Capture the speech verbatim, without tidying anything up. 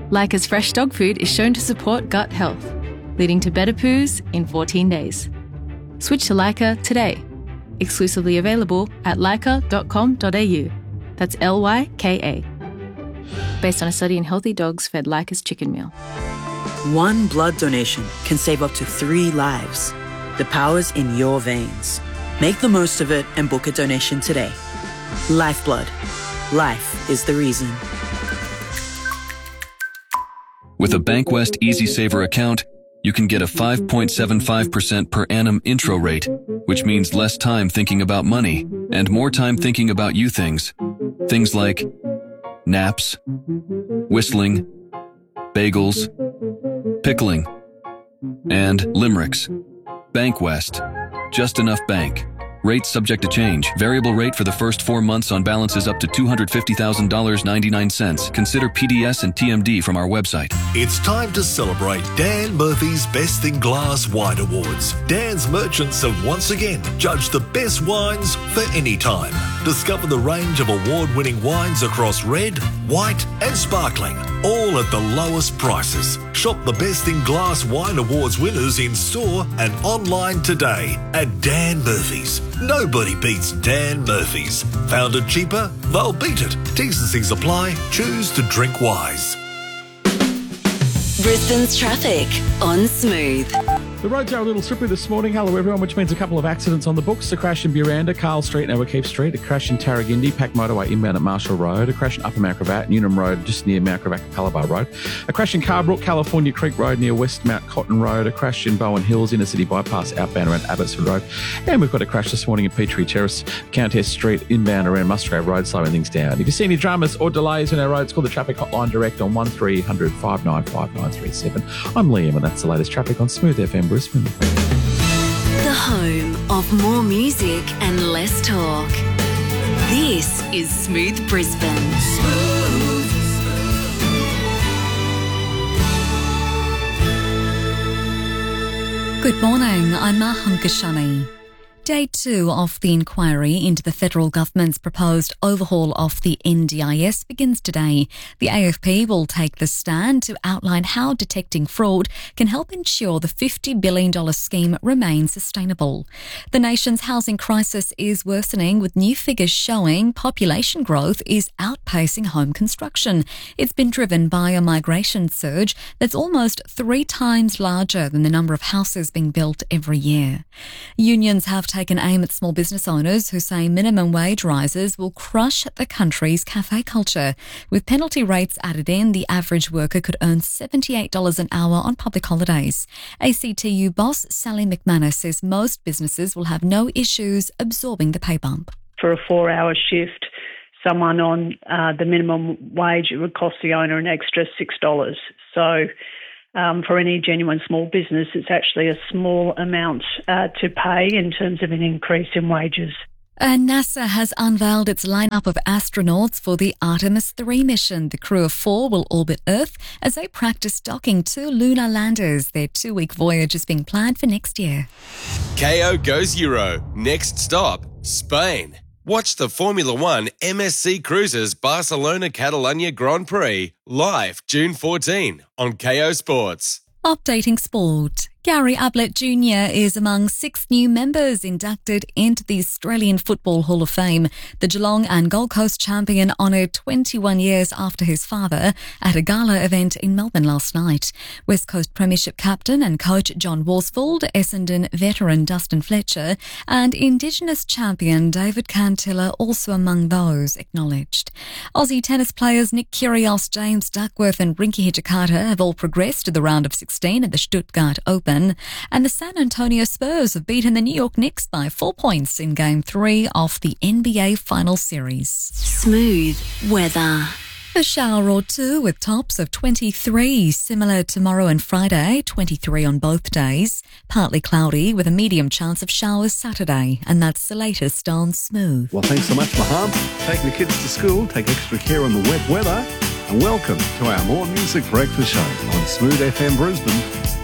Leica's fresh dog food is shown to support gut health, leading to better poos in fourteen days. Switch to Leica today. Exclusively available at leica dot com dot a u. That's L Y K A. Based on a study in healthy dogs fed Leica's chicken meal. One blood donation can save up to three lives. The power's in your veins. Make the most of it and book a donation today. Lifeblood. Life is the reason. With a Bankwest Easy Saver account, you can get a five point seven five percent per annum intro rate, which means less time thinking about money and more time thinking about you things. Things like naps, whistling, bagels, pickling, and limericks. Bankwest. Just enough bank. Rates subject to change. Variable rate for the first four months on balances up to two hundred fifty thousand dollars and ninety-nine cents. Consider P D S and T M D from our website. It's time to celebrate Dan Murphy's Best in Glass Wine Awards. Dan's merchants have once again judged the best wines for any time. Discover the range of award-winning wines across red, white and sparkling, all at the lowest prices. Shop the Best in Glass Wine Awards winners in store and online today at Dan Murphy's. Nobody beats Dan Murphy's. Found it cheaper? They'll beat it. T's and C's apply. Choose to drink wise. Brisbane's traffic on Smooth. The roads are a little slippery this morning. Hello, everyone, which means a couple of accidents on the books. A crash in Buranda, Carl Street, and O'Keefe Street. A crash in Tarragindi, Pack Motorway inbound at Marshall Road. A crash in Upper Mount Gravatt, Newnham Road, just near Mount Gravatt, Calabar Road. A crash in Carbrook, California Creek Road, near West Mount Cotton Road. A crash in Bowen Hills, Inner City Bypass, outbound around Abbotsford Road. And we've got a crash this morning in Petrie Terrace, Countess Street, inbound around Musgrave Road, slowing things down. If you see any dramas or delays on our roads, call the traffic hotline direct on one three hundred, five nine five, nine three seven. I'm Liam, and that's the latest traffic on Smooth F M Brisbane. The home of more music and less talk. This is Smooth Brisbane. Smooth. Good morning, I'm Maham Kashani. Day two of the inquiry into the federal government's proposed overhaul of the N D I S begins today. The A F P will take the stand to outline how detecting fraud can help ensure the fifty billion dollars scheme remains sustainable. The nation's housing crisis is worsening, with new figures showing population growth is outpacing home construction. It's been driven by a migration surge that's almost three times larger than the number of houses being built every year. Unions have taken taken aim at small business owners who say minimum wage rises will crush the country's cafe culture. With penalty rates added in, the average worker could earn seventy-eight dollars an hour on public holidays. A C T U boss Sally McManus says most businesses will have no issues absorbing the pay bump. For a four-hour shift, someone on uh, the minimum wage, it would cost the owner an extra six dollars. So Um, for any genuine small business, it's actually a small amount uh, to pay in terms of an increase in wages. And NASA has unveiled its lineup of astronauts for the Artemis three mission. The crew of four will orbit Earth as they practice docking two lunar landers. Their two-week voyage is being planned for next year. K O goes Euro. Next stop, Spain. Watch the Formula One M S C Cruises Barcelona Catalunya Grand Prix live June fourteenth on K O Sports. Updating sport. Gary Ablett Junior is among six new members inducted into the Australian Football Hall of Fame. The Geelong and Gold Coast champion honoured twenty-one years after his father at a gala event in Melbourne last night. West Coast Premiership captain and coach John Worsfold, Essendon veteran Dustin Fletcher and Indigenous champion David Cantilla also among those acknowledged. Aussie tennis players Nick Kyrgios, James Duckworth and Rinky Hijikata have all progressed to the round of sixteen at the Stuttgart Open. And the San Antonio Spurs have beaten the New York Knicks by four points in Game three of the N B A Final Series. Smooth weather. A shower or two with tops of twenty-three, similar tomorrow and Friday, twenty-three on both days. Partly cloudy with a medium chance of showers Saturday. And that's the latest on Smooth. Well, thanks so much, Maham. Taking the kids to school, take extra care on the wet weather. And welcome to our More Music Breakfast Show on Smooth F M Brisbane.